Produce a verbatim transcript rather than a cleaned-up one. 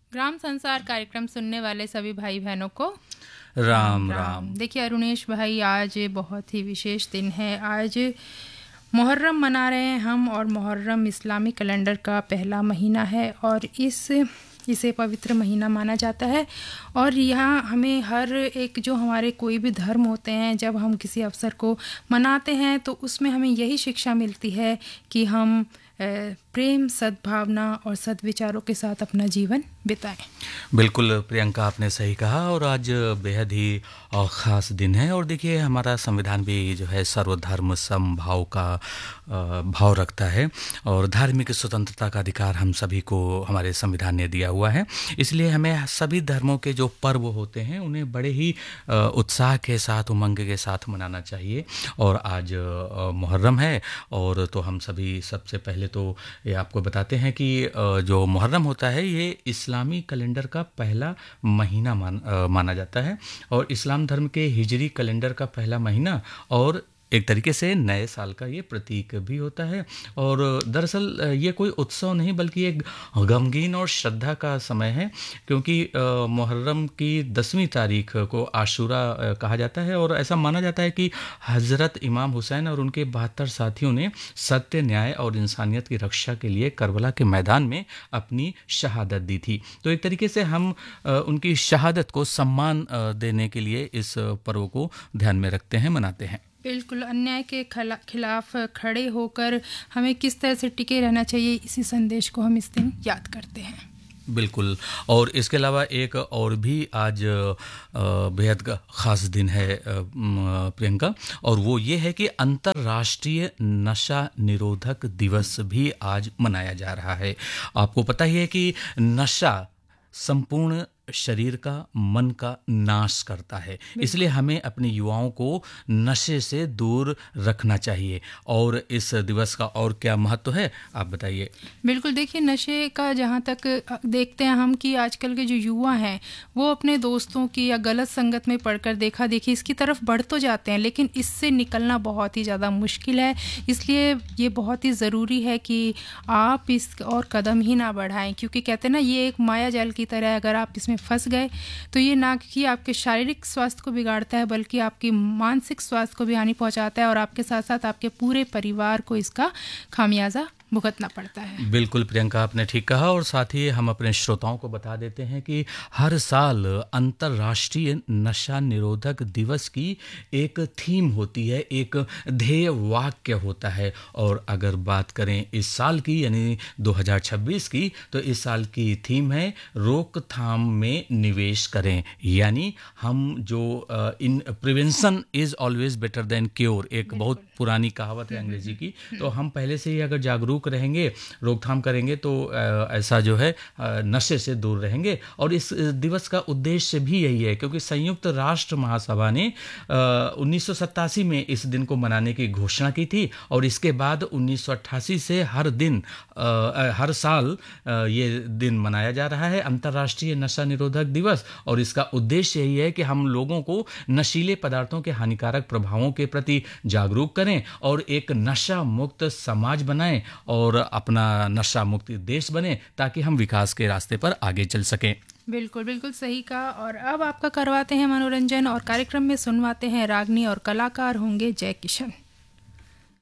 ग्राम संसार कार्यक्रम सुनने वाले सभी भाई बहनों को राम राम। देखिए अरुणेश भाई, आज बहुत ही विशेष दिन है। आज मुहर्रम मना रहे हैं हम, और मुहर्रम इस्लामी कैलेंडर का पहला महीना है और इस इसे पवित्र महीना माना जाता है। और यहाँ हमें हर एक जो हमारे कोई भी धर्म होते हैं, जब हम किसी अवसर को मनाते हैं तो उसमें हमें यही शिक्षा मिलती है कि हम प्रेम, सद्भावना और सद्विचारों के साथ अपना जीवन बिताएं। बिल्कुल प्रियंका, आपने सही कहा। और आज बेहद ही ख़ास दिन है। और देखिए, हमारा संविधान भी जो है सर्वधर्म समभाव का भाव रखता है और धार्मिक स्वतंत्रता का अधिकार हम सभी को हमारे संविधान ने दिया हुआ है। इसलिए हमें सभी धर्मों के जो पर्व होते हैं उन्हें बड़े ही उत्साह के साथ, उमंग के साथ मनाना चाहिए। और आज मुहर्रम है, और तो हम सभी सबसे पहले तो ये आपको बताते हैं कि जो मुहर्रम होता है ये इस्लामी कैलेंडर का पहला महीना मान, माना जाता है, और इस्लाम धर्म के हिजरी कैलेंडर का पहला महीना, और एक तरीके से नए साल का ये प्रतीक भी होता है। और दरअसल ये कोई उत्सव नहीं बल्कि एक गमगीन और श्रद्धा का समय है, क्योंकि मुहर्रम की दसवीं तारीख को आशूरा कहा जाता है। और ऐसा माना जाता है कि हज़रत इमाम हुसैन और उनके बहत्तर साथियों ने सत्य, न्याय और इंसानियत की रक्षा के लिए करबला के मैदान में अपनी शहादत दी थी। तो एक तरीके से हम उनकी शहादत को सम्मान देने के लिए इस पर्व को ध्यान में रखते हैं, मनाते हैं। बिल्कुल, अन्याय के खिलाफ खड़े होकर हमें किस तरह से टिके रहना चाहिए, इसी संदेश को हम इस दिन याद करते हैं। बिल्कुल। और इसके अलावा एक और भी आज बेहद ख़ास दिन है प्रियंका, और वो ये है कि अंतर्राष्ट्रीय नशा निरोधक दिवस भी आज मनाया जा रहा है। आपको पता ही है कि नशा संपूर्ण शरीर का, मन का नाश करता है। इसलिए हमें अपने युवाओं को नशे से दूर रखना चाहिए। और इस दिवस का और क्या महत्व है, आप बताइए। बिल्कुल, देखिए नशे का जहाँ तक देखते हैं हम कि आजकल के जो युवा हैं वो अपने दोस्तों की या गलत संगत में पढ़कर देखा देखी इसकी तरफ बढ़ तो जाते हैं, लेकिन इससे निकलना बहुत ही ज़्यादा मुश्किल है। इसलिए ये बहुत ही ज़रूरी है कि आप इस और कदम ही ना बढ़ाएं, क्योंकि कहते हैं ना, ये एक माया जाल की तरह, अगर आप इसमें फंस गए तो ये ना कि आपके शारीरिक स्वास्थ्य को बिगाड़ता है बल्कि आपकी मानसिक स्वास्थ्य को भी हानि पहुंचाता है, और आपके साथ साथ आपके पूरे परिवार को इसका खामियाजा भुगतना पड़ता है। बिल्कुल प्रियंका, आपने ठीक कहा। और साथ ही हम अपने श्रोताओं को बता देते हैं कि हर साल अंतर्राष्ट्रीय नशा निरोधक दिवस की एक थीम होती है, एक ध्येय वाक्य होता है। और अगर बात करें इस साल की यानी दो हज़ार छब्बीस की, तो इस साल की थीम है रोकथाम में निवेश करें। यानी हम जो इन prevention is always better than cure, एक बहुत पुरानी कहावत है अंग्रेजी की। तो हम पहले से ही अगर जागरूक रहेंगे, रोकथाम करेंगे, तो ऐसा जो है नशे से दूर रहेंगे। और इस दिवस का उद्देश्य भी यही है, क्योंकि संयुक्त राष्ट्र महासभा ने उन्नीस सौ सत्तासी में इस दिन को मनाने की घोषणा की थी, और इसके बाद उन्नीस सौ अट्ठासी से हर दिन आ, हर साल आ, ये दिन मनाया जा रहा है, अंतर्राष्ट्रीय नशा निरोधक दिवस। और इसका उद्देश्य यही है कि हम लोगों को नशीले पदार्थों के हानिकारक प्रभावों के प्रति जागरूक करें और एक नशा मुक्त समाज बनाएं और अपना नशा मुक्त देश बने, ताकि हम विकास के रास्ते पर आगे चल सकें। बिल्कुल बिल्कुल सही कहा। और अब आपका करवाते हैं मनोरंजन, और कार्यक्रम में सुनवाते हैं रागनी, और कलाकार होंगे जय किशन।